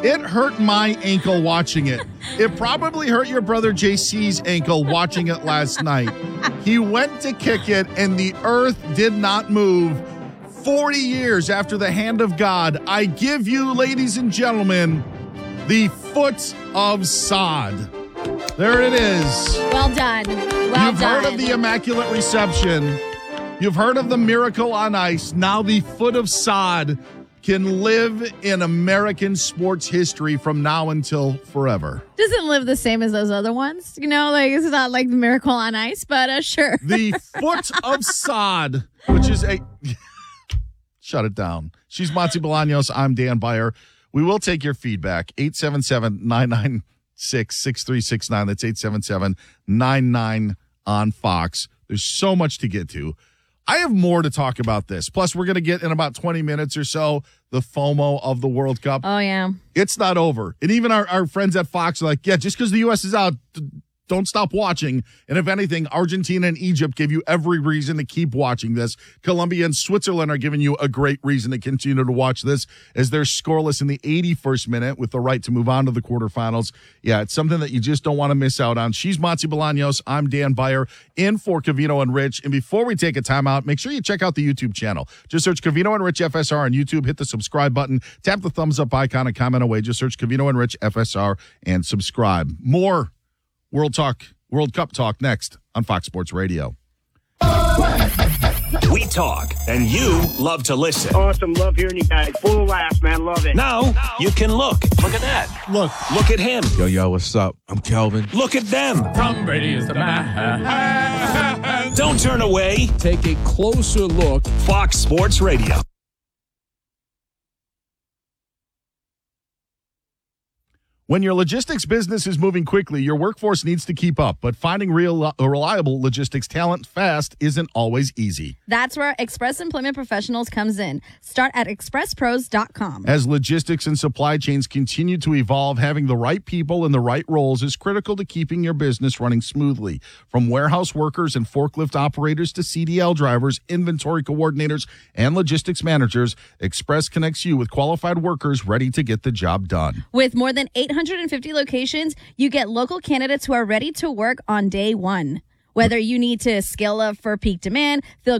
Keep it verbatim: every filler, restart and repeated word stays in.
It hurt my ankle watching it. It probably hurt your brother J C's ankle watching it last night. He went to kick it, and the earth did not move. forty years after the hand of God, I give you, ladies and gentlemen, the foot of sod. There it is. Well done. Well You've done. heard of the Immaculate Reception. You've heard of the Miracle on Ice. Now the foot of sod can live in American sports history from now until forever. Doesn't live the same as those other ones. You know, like it's not like the Miracle on Ice, but uh, sure. The foot of sod, which is a... Shut it down. She's Monty Bolaños. I'm Dan Beyer. We will take your feedback. eight seven seven, nine nine six, six three six nine. That's eight seven seven, nine nine on Fox. There's so much to get to. I have more to talk about this. Plus, we're going to get in about twenty minutes or so the FOMO of the World Cup. Oh, yeah. It's not over. And even our, our friends at Fox are like, yeah, just because the U S is out, don't stop watching. And if anything, Argentina and Egypt give you every reason to keep watching this. Colombia and Switzerland are giving you a great reason to continue to watch this as they're scoreless in the eighty-first minute with the right to move on to the quarterfinals. Yeah, it's something that you just don't want to miss out on. She's Monty Bolaños. I'm Dan Beyer in for Covino and Rich. And before we take a timeout, make sure you check out the YouTube channel. Just search Covino and Rich F S R on YouTube. Hit the subscribe button. Tap the thumbs up icon and comment away. Just search Covino and Rich F S R and subscribe. More World Talk, World Cup talk next on Fox Sports Radio. We talk, and you love to listen. Awesome. Love hearing you guys. Full of laughs, man. Love it. Now you can look. Look at that. Look. Look at him. Yo, yo, what's up? I'm Kelvin. Look at them. Tom Brady is the man. Don't turn away. Take a closer look. Fox Sports Radio. When your logistics business is moving quickly, your workforce needs to keep up, but finding real, reliable logistics talent fast isn't always easy. That's where Express Employment Professionals comes in. Start at express pros dot com. As logistics and supply chains continue to evolve, having the right people in the right roles is critical to keeping your business running smoothly. From warehouse workers and forklift operators to C D L drivers, inventory coordinators, and logistics managers, Express connects you with qualified workers ready to get the job done. With more than eight hundred fifty locations, you get local candidates who are ready to work on day one. Whether you need to scale up for peak demand, fill